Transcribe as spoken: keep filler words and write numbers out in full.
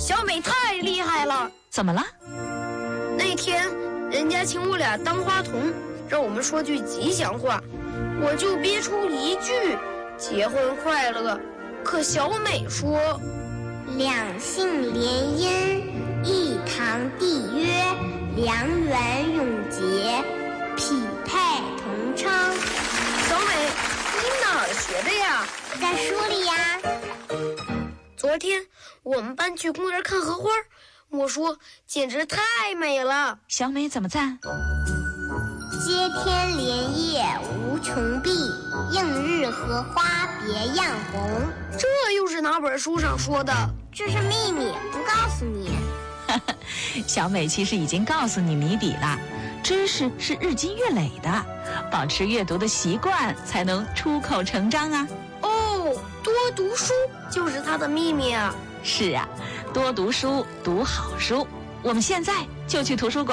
小美太厉害了。 怎么了？ 那天人家请我俩当花童，让我们说句吉祥话，我就憋出一句结婚快乐。可小美说， 两姓联姻，一堂缔约，良缘永结，匹配同称。 小美，你哪儿学的呀？ 在书里呀。 昨天我们班去公园看荷花，我说简直太美了。 小美怎么赞？ 接天莲叶无穷碧，映日荷花别样红。 这又是哪本书上说的？ 这是秘密，不告诉你。 小美其实已经告诉你谜底了，知识是日积月累的，保持阅读的习惯才能出口成章啊。 哦，多读书就是它的秘密啊。 是啊，多读书，读好书。我们现在就去图书馆。